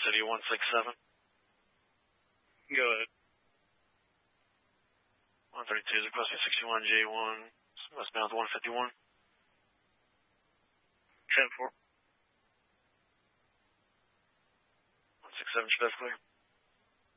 City 167. Go ahead. 132 is requesting 61J1, westbound 151. 10-4. 167 should have clear.